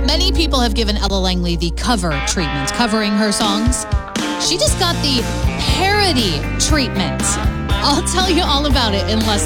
Many people have given Ella Langley the cover treatment, covering her songs. She just got the parody treatment. I'll tell you all about it in less